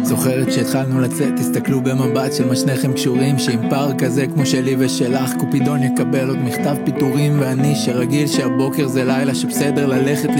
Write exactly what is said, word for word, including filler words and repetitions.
זוכרת שהתחלנו לצאת, תסתכלו במבט של מה שניכם קשורים, שעם פער כזה כמו שלי ושלך קופידון יקבל עוד מכתב פיטורים, ואני שרגיל שהבוקר זה לילה שבסדר ללכת